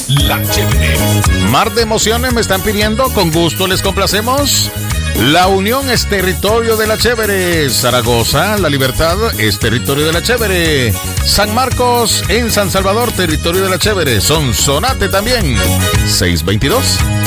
La Chévere. Mar de emociones me están pidiendo, con gusto les complacemos. La Unión es territorio de La Chévere. Zaragoza, La Libertad es territorio de La Chévere. San Marcos en San Salvador, territorio de La Chévere. Sonsonate también. 622.